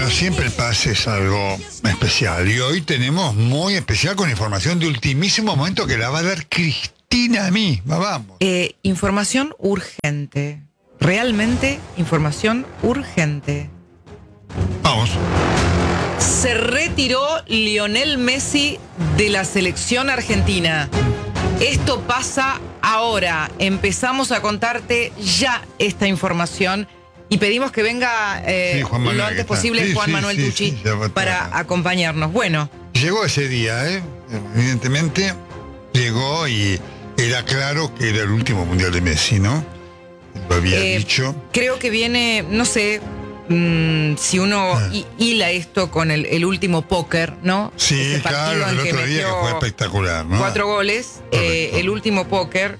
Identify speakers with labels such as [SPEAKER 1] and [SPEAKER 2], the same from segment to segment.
[SPEAKER 1] siempre el pase es algo especial. Y hoy tenemos muy especial con información de ultimísimo momento que la va a dar Cristina misma. Vamos.
[SPEAKER 2] Información urgente. Realmente información urgente.
[SPEAKER 1] Vamos.
[SPEAKER 2] Se retiró Lionel Messi de la selección argentina. Esto pasa ahora. Empezamos a contarte ya esta información y pedimos que venga
[SPEAKER 1] Manuel,
[SPEAKER 2] lo antes posible Juan Manuel Tucci para acompañarnos. Bueno.
[SPEAKER 1] Llegó ese día, evidentemente llegó y era claro que era el último mundial de Messi, ¿no? Lo había dicho.
[SPEAKER 2] Creo que viene, no sé, si uno hila esto con el último póker, ¿no?
[SPEAKER 1] Sí,
[SPEAKER 2] ese
[SPEAKER 1] claro, el otro día que fue espectacular, ¿no?
[SPEAKER 2] 4 goles, el último póker.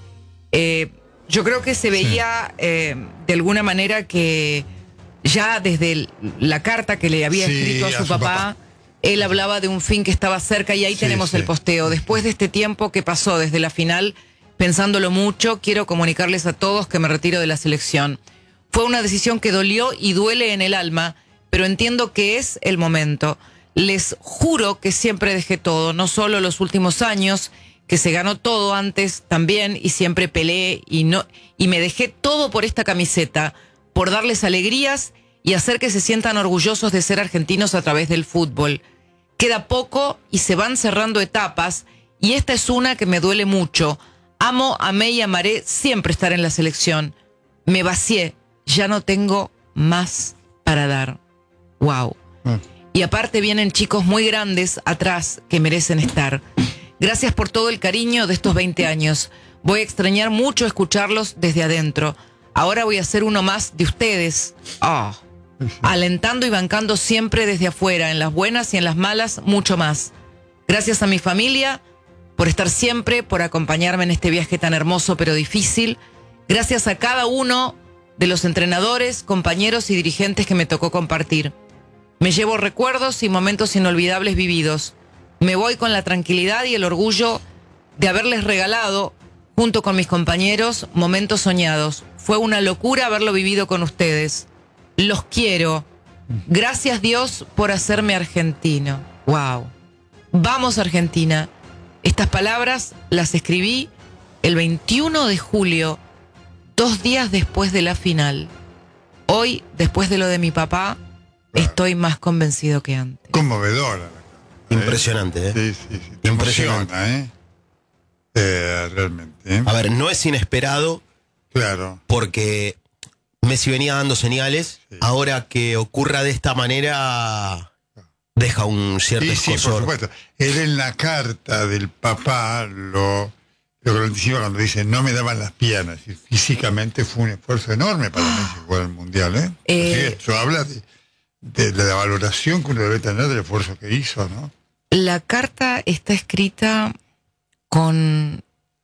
[SPEAKER 2] Yo creo que se veía de alguna manera que ya desde la carta que le había escrito a su papá, él hablaba de un fin que estaba cerca y ahí tenemos el posteo. Después de este tiempo que pasó desde la final, pensándolo mucho, quiero comunicarles a todos que me retiro de la selección. Fue una decisión que dolió y duele en el alma, pero entiendo que es el momento. Les juro que siempre dejé todo, no solo los últimos años, que se ganó todo antes también y siempre peleé y me dejé todo por esta camiseta, por darles alegrías y hacer que se sientan orgullosos de ser argentinos a través del fútbol. Queda poco y se van cerrando etapas y esta es una que me duele mucho. Amo, amé y amaré siempre estar en la selección. Me vacié, ya no tengo más para dar. Wow. Y aparte vienen chicos muy grandes atrás que merecen estar. Gracias por todo el cariño de estos 20 años. Voy a extrañar mucho escucharlos desde adentro. Ahora voy a ser uno más de ustedes. Alentando y bancando siempre desde afuera, en las buenas y en las malas, mucho más. Gracias a mi familia por estar siempre, por acompañarme en este viaje tan hermoso pero difícil. Gracias a cada uno de los entrenadores, compañeros y dirigentes que me tocó compartir. Me llevo recuerdos y momentos inolvidables vividos. Me voy con la tranquilidad y el orgullo de haberles regalado, junto con mis compañeros, momentos soñados. Fue una locura haberlo vivido con ustedes. Los quiero. Gracias Dios por hacerme argentino. Wow. Vamos Argentina. Estas palabras las escribí el 21 de julio, 2 días después de la final. Hoy, después de lo de mi papá, estoy más convencido que antes.
[SPEAKER 1] Conmovedora.
[SPEAKER 3] Impresionante, ¿eh?
[SPEAKER 1] Sí. Te emociona, realmente.
[SPEAKER 3] A ver, no es inesperado.
[SPEAKER 1] Claro.
[SPEAKER 3] Porque Messi venía dando señales. Sí. Ahora que ocurra de esta manera, deja un cierto escozor.
[SPEAKER 1] Sí, por supuesto. Él en la carta del papá lo que lo anticipa cuando dice no me daban las piernas. Y físicamente fue un esfuerzo enorme para Messi jugar el Mundial, Así que eso habla de la valoración que uno debe tener del esfuerzo que hizo, ¿no?
[SPEAKER 2] La carta está escrita con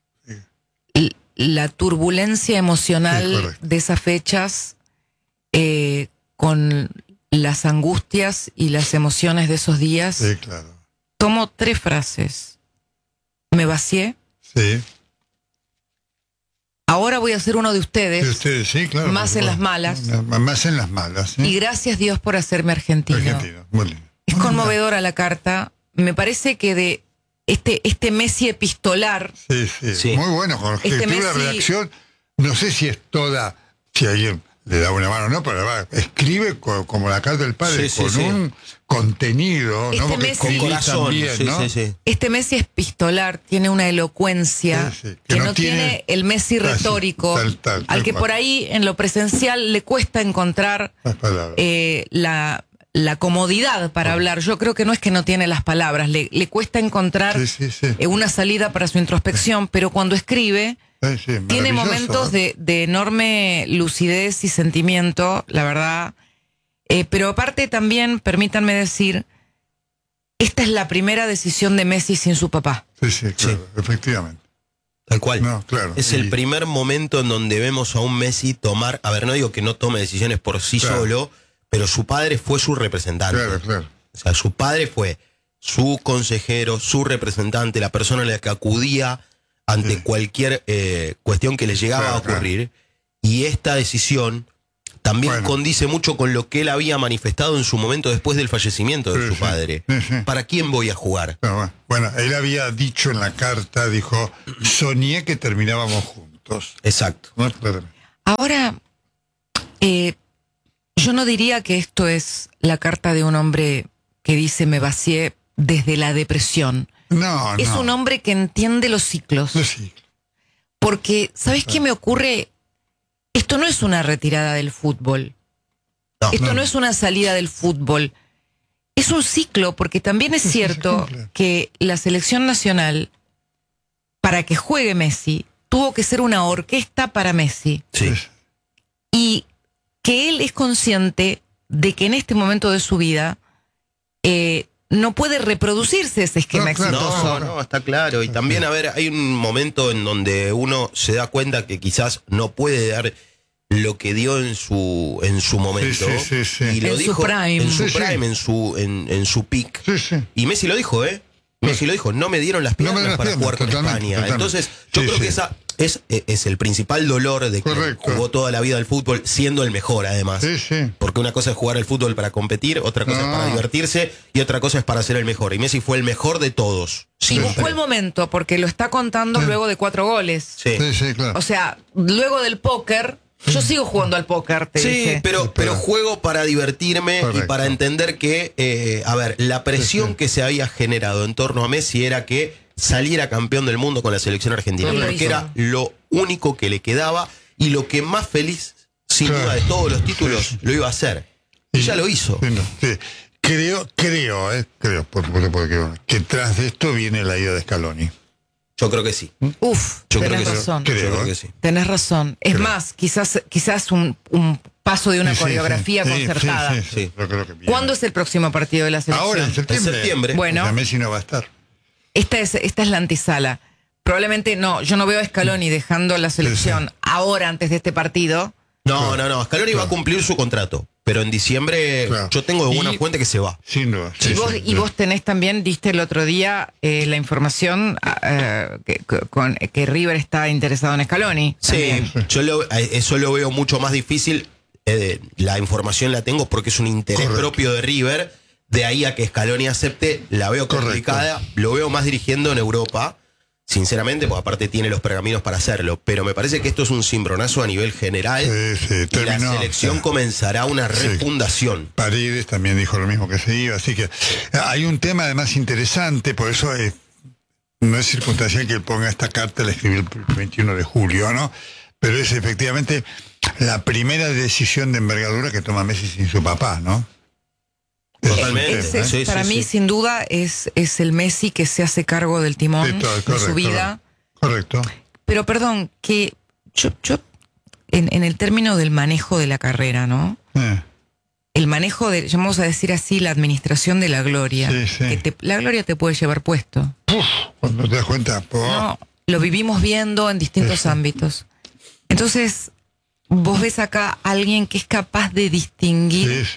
[SPEAKER 2] la turbulencia emocional de esas fechas, con las angustias y las emociones de esos días.
[SPEAKER 1] Sí, claro.
[SPEAKER 2] Tomo 3 frases. Me vacié.
[SPEAKER 1] Sí.
[SPEAKER 2] Ahora voy a ser uno de ustedes.
[SPEAKER 1] Sí, claro.
[SPEAKER 2] Más en las malas.
[SPEAKER 1] Más en las malas.
[SPEAKER 2] Y gracias Dios por hacerme argentino.
[SPEAKER 1] Muy lindo.
[SPEAKER 2] Es conmovedora la carta. Me parece que de este Messi epistolar.
[SPEAKER 1] Sí. Muy bueno, Jorge. La redacción, no sé si es toda, si alguien le da una mano o no, pero escribe como la carta del padre, con un contenido, ¿no? Porque
[SPEAKER 2] Messi,
[SPEAKER 1] con corazón, también, ¿no?
[SPEAKER 2] Este Messi epistolar tiene una elocuencia que no tiene el Messi retórico, tal al que por ahí en lo presencial le cuesta encontrar la comodidad para hablar. Yo creo que no es que no tiene las palabras, le cuesta encontrar una salida para su introspección, pero cuando escribe tiene momentos de enorme lucidez y sentimiento, la verdad. Pero aparte también, permítanme decir, esta es la primera decisión de Messi sin su papá.
[SPEAKER 1] Sí, claro, efectivamente.
[SPEAKER 3] Tal cual.
[SPEAKER 1] No, claro.
[SPEAKER 3] Es el primer momento en donde vemos a un Messi tomar, a ver, no digo que no tome decisiones por sí solo, pero su padre fue su representante.
[SPEAKER 1] Claro.
[SPEAKER 3] O sea, su padre fue su consejero, su representante, la persona a la que acudía ante cualquier cuestión que le llegaba a ocurrir. Y esta decisión también condice mucho con lo que él había manifestado en su momento después del fallecimiento de su padre. ¿Para quién voy a jugar?
[SPEAKER 1] Bueno, él había dicho en la carta, dijo, soñé que terminábamos juntos.
[SPEAKER 3] Exacto.
[SPEAKER 1] ¿No?
[SPEAKER 2] Ahora, yo no diría que esto es la carta de un hombre que dice me vacié desde la depresión.
[SPEAKER 1] No,
[SPEAKER 2] es un hombre que entiende los ciclos. Porque, ¿sabes qué me ocurre? Esto no es una retirada del fútbol. Esto no es una salida del fútbol. Es un ciclo, porque también es cierto que la selección nacional, para que juegue Messi, tuvo que ser una orquesta para Messi.
[SPEAKER 3] Sí.
[SPEAKER 2] Y que él es consciente de que en este momento de su vida no puede reproducirse ese esquema exitoso.
[SPEAKER 3] No, está claro. Y también, a ver, hay un momento en donde uno se da cuenta que quizás no puede dar lo que dio en su momento.
[SPEAKER 1] Sí.
[SPEAKER 3] Y lo
[SPEAKER 2] en
[SPEAKER 3] dijo
[SPEAKER 2] su prime.
[SPEAKER 3] En su peak. Y Messi lo dijo, Messi lo dijo, no me dieron las piernas para jugar con España. Entonces, yo creo que esa es el principal dolor de que jugó toda la vida al fútbol, siendo el mejor además. Porque una cosa es jugar al fútbol para competir, otra cosa es para divertirse y otra cosa es para ser el mejor. Y Messi fue el mejor de todos.
[SPEAKER 2] Y buscó el momento, porque lo está contando luego de 4 goles.
[SPEAKER 1] Sí, claro.
[SPEAKER 2] O sea, luego del póker. Yo sigo jugando al póker, te dije.
[SPEAKER 3] pero juego para divertirme y para entender que, la presión que se había generado en torno a Messi era que saliera campeón del mundo con la selección argentina. Porque era lo único que le quedaba y lo que más feliz, sin duda de todos los títulos, lo iba a hacer. Y ya lo hizo.
[SPEAKER 1] Creo, que tras de esto viene la ida de Scaloni.
[SPEAKER 3] Yo creo que sí.
[SPEAKER 2] Tenés razón.
[SPEAKER 3] Yo creo que sí.
[SPEAKER 2] Tenés razón. Es más, quizás un paso de una coreografía concertada.
[SPEAKER 1] Sí. Yo creo que viene.
[SPEAKER 2] ¿Cuándo es el próximo partido de la selección?
[SPEAKER 1] Ahora, en septiembre.
[SPEAKER 2] Bueno,
[SPEAKER 1] o sea, Messi no va a estar.
[SPEAKER 2] Esta es la antesala. Probablemente yo no veo a Scaloni dejando la selección ahora antes de este partido.
[SPEAKER 3] No. Scaloni va a cumplir su contrato. Pero en diciembre yo tengo buena fuente que se va.
[SPEAKER 1] Sin duda.
[SPEAKER 2] Y vos tenés también, diste el otro día la información que River está interesado en Scaloni.
[SPEAKER 3] Sí, eso lo veo mucho más difícil. La información la tengo porque es un interés propio de River. De ahí a que Scaloni acepte, la veo complicada. Lo veo más dirigiendo en Europa. Sinceramente, pues aparte tiene los pergaminos para hacerlo, pero me parece que esto es un cimbronazo a nivel general y la selección comenzará una refundación.
[SPEAKER 1] Paredes también dijo lo mismo que se iba, así que hay un tema además interesante, por eso no es circunstancial que él ponga esta carta, la escribió el 21 de julio, ¿no? Pero es efectivamente la primera decisión de envergadura que toma Messi sin su papá, ¿no?
[SPEAKER 3] Totalmente.
[SPEAKER 2] Para mí, sin duda, es el Messi que se hace cargo del timón de su vida.
[SPEAKER 1] Correcto.
[SPEAKER 2] Pero perdón, que yo en el término del manejo de la carrera, ¿no? El manejo de, vamos a decir así, la administración de la gloria. Que la gloria te puede llevar puesto.
[SPEAKER 1] Cuando te das cuenta.
[SPEAKER 2] No, lo vivimos viendo en distintos ámbitos. Entonces, vos ves acá a alguien que es capaz de distinguir.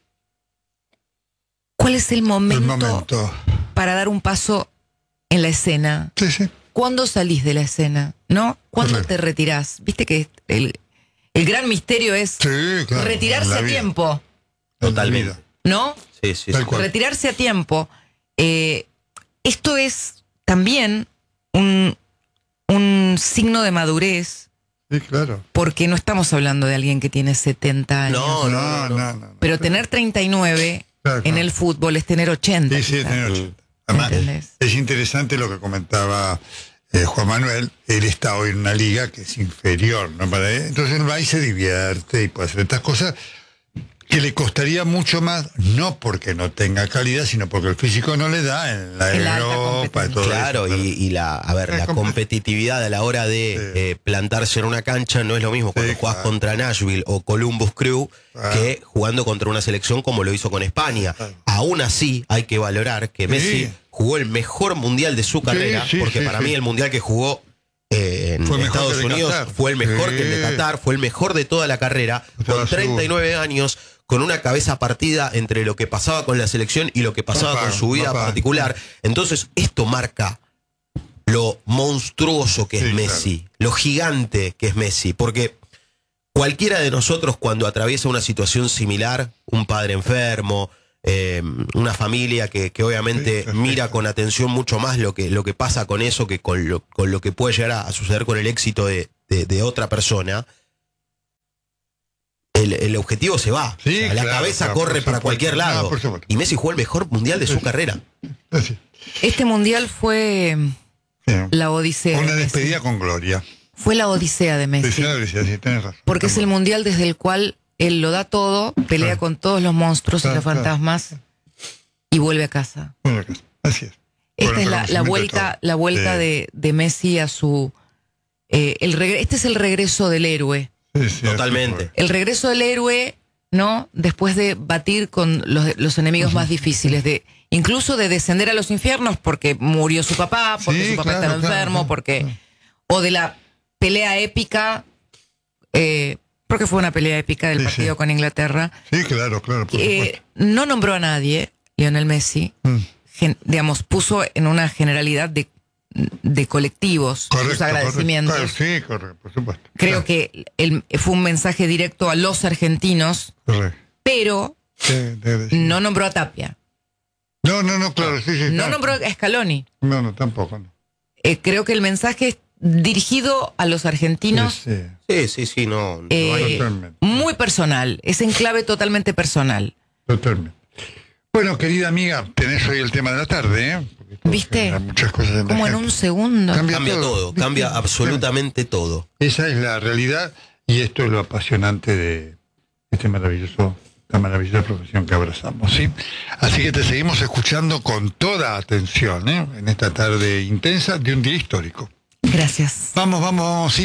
[SPEAKER 2] ¿Cuál es el momento para dar un paso en la escena? ¿Cuándo salís de la escena? ¿No? ¿Cuándo te retirás? Viste que el gran misterio es retirarse a tiempo.
[SPEAKER 3] Totalmente.
[SPEAKER 2] ¿No?
[SPEAKER 3] Sí.
[SPEAKER 2] Retirarse a tiempo. Esto es también un signo de madurez.
[SPEAKER 1] Sí, claro.
[SPEAKER 2] Porque no estamos hablando de alguien que tiene 70 años.
[SPEAKER 1] No.
[SPEAKER 2] Pero tener 39... en el fútbol es tener 80.
[SPEAKER 1] Sí, tener 80. Además, es interesante lo que comentaba Juan Manuel. Él está hoy en una liga que es inferior, ¿no? Para él. Entonces él va y se divierte y puede hacer estas cosas que le costaría mucho más, no porque no tenga calidad, sino porque el físico no le da en la Europa y todo
[SPEAKER 3] claro,
[SPEAKER 1] eso.
[SPEAKER 3] Y la competitividad a la hora de plantarse en una cancha no es lo mismo cuando jugás contra Nashville o Columbus Crew que jugando contra una selección como lo hizo con España. Aún así hay que valorar que Messi jugó el mejor mundial de su carrera, porque para mí el mundial que jugó en Estados Unidos fue el mejor que el de Qatar, fue el mejor de toda la carrera, con 39 años, con una cabeza partida entre lo que pasaba con la selección y lo que pasaba con su vida particular. Entonces esto marca lo monstruoso que es Messi, lo gigante que es Messi, porque cualquiera de nosotros cuando atraviesa una situación similar, un padre enfermo, una familia que obviamente mira con atención mucho más lo que pasa con eso que con lo que puede llegar a suceder con el éxito de otra persona, el objetivo se va.
[SPEAKER 1] Sí,
[SPEAKER 3] la cabeza corre para cualquier lado. Y Messi jugó el mejor mundial de su carrera.
[SPEAKER 2] Este mundial fue la odisea.
[SPEAKER 1] Una despedida con gloria.
[SPEAKER 2] Fue la odisea de Messi.
[SPEAKER 1] Sí, tenés razón.
[SPEAKER 2] Porque es el mundial desde el cual él lo da todo, pelea con todos los monstruos y los fantasmas y vuelve a casa.
[SPEAKER 1] Vuelve a casa. Así es.
[SPEAKER 2] Esta es la vuelta de Messi a su... este es el regreso del héroe.
[SPEAKER 1] Sí,
[SPEAKER 3] totalmente.
[SPEAKER 2] El regreso del héroe, ¿no? Después de batir con los enemigos más difíciles, incluso de descender a los infiernos porque murió su papá, porque su papá estaba enfermo, o de la pelea épica, porque fue una pelea épica del partido con Inglaterra.
[SPEAKER 1] Sí, claro.
[SPEAKER 2] No nombró a nadie, Lionel Messi, digamos, puso en una generalidad de colectivos sus agradecimientos.
[SPEAKER 1] Correcto, por supuesto.
[SPEAKER 2] Creo que fue un mensaje directo a los argentinos, pero no nombró a Tapia.
[SPEAKER 1] No, claro, sí.
[SPEAKER 2] No nombró a Scaloni.
[SPEAKER 1] No, tampoco. No.
[SPEAKER 2] Creo que el mensaje es dirigido a los argentinos.
[SPEAKER 3] Sí, no hay...
[SPEAKER 2] Muy personal, es en clave totalmente personal.
[SPEAKER 1] Totalmente. Bueno, querida amiga, tenés hoy el tema de la tarde, ¿eh?
[SPEAKER 2] ¿Viste?
[SPEAKER 1] Muchas cosas
[SPEAKER 2] como en un segundo.
[SPEAKER 3] Cambia todo, cambia absolutamente todo.
[SPEAKER 1] Esa es la realidad y esto es lo apasionante de esta maravillosa profesión que abrazamos, ¿sí? Así que te seguimos escuchando con toda atención, ¿eh? En esta tarde intensa de un día histórico.
[SPEAKER 2] Gracias.
[SPEAKER 1] Vamos, sí.